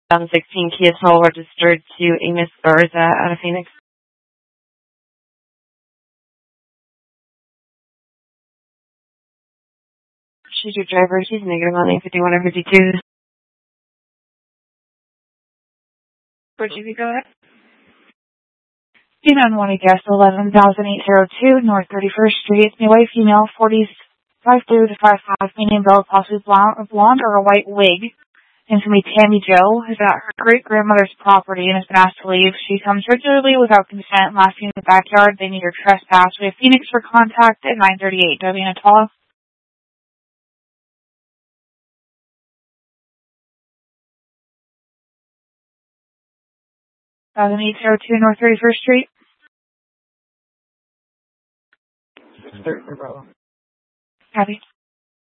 2016 Kia Soul registered to a Miss Garza out of Phoenix. She's your driver. She's negative on 851 or 52. Where'd you go at? C918 guest 11,802 North 31st Street. New white female, 40s, 5'2" to 5'5", medium build, possibly blonde or a white wig. Name's going to be Tammy Joe. Is at her great-grandmother's property and has been asked to leave. She comes regularly without consent, laughing in the backyard. They need her trespass. We have Phoenix for contact at 938. Do I have any Natala? 1,802 North 31st Street. Copy.